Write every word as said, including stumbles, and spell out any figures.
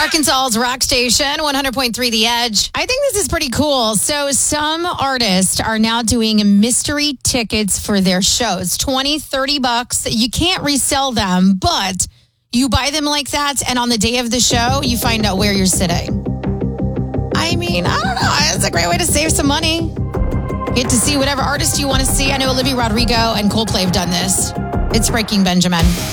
Arkansas's rock station, one hundred point three The Edge. I think this is pretty cool. So some artists are now doing mystery tickets for their shows. twenty, thirty bucks. You can't resell them, but you buy them like that, and on the day of the show, you find out where you're sitting. I mean, I don't know. It's a great way to save some money. Get to see whatever artist you want to see. I know Olivia Rodrigo and Coldplay have done this. It's Breaking Benjamin.